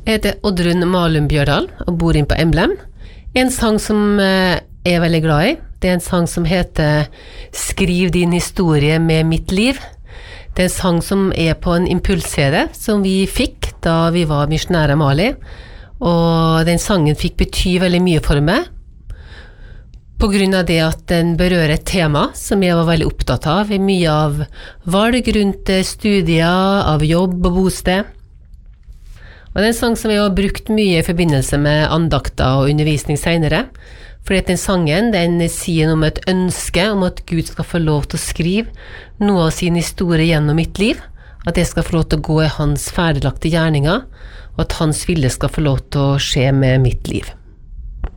Jeg heter Oddrun Malum Bjørdal og bor inn på Emblem. En sang som jeg er veldig glad i, det en sang som heter «Skriv din historie med mitt liv». Det en sang som på en impuls-CD som vi fikk da vi var misjonære i Mali. Og den sangen fikk bety veldig mye for meg, på grunn av det at den berører et tema som jeg var veldig opptatt av, i mye av valg rundt studier, av jobb og bosted. Og det en sang som jeg har brukt mye i forbindelse med andakter og undervisning senere, fordi at den sangen, den sier noe om et ønske om at Gud skal få lov til å skrive noe av sin historie gjennom mitt liv, at jeg skal få lov til å gå i hans ferdiglagte gjerninger, og at hans vilje skal få lov til å skje med mitt liv.